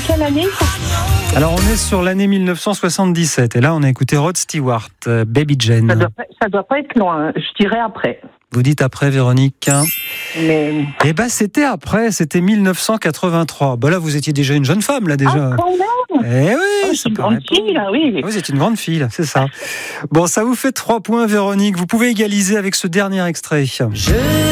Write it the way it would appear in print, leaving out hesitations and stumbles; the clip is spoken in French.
quelle année? Alors, on est sur l'année 1977. Et là, on a écouté Rod Stewart, Baby Jane. Ça doit pas être loin. Je dirais après. Vous dites après, Véronique? Mais... Eh ben, c'était après. C'était 1983. Là, vous étiez déjà une jeune femme, là, déjà. Ah, quand même. Eh oui, C'est une grande fille, là, oui. Vous êtes une grande fille, là, c'est ça. Bon, ça vous fait 3 points, Véronique. Vous pouvez égaliser avec ce dernier extrait.